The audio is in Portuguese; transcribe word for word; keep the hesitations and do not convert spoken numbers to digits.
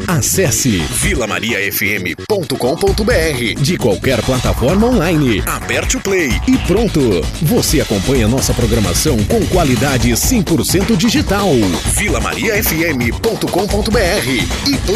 Acesse vila maria f m ponto com ponto b r de qualquer plataforma online. Aperte o play e pronto. Você acompanha nossa programação com qualidade cem por cento digital. vila maria f m ponto com ponto b r e play.